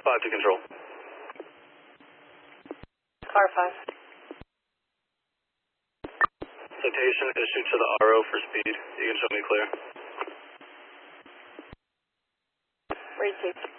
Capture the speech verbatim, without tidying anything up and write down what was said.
five to control. Car five. Citation issued to the R O for speed. You can show me clear. Receive.